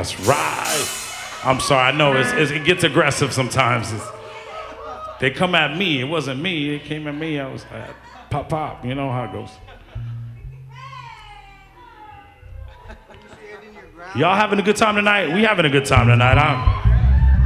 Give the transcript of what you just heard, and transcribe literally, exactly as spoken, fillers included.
That's right. I'm sorry, I know it's, it's, it gets aggressive sometimes. It's, they come at me, it wasn't me, it came at me, I was like, pop, pop, you know how it goes. Y'all having a good time tonight? We having a good time tonight, huh?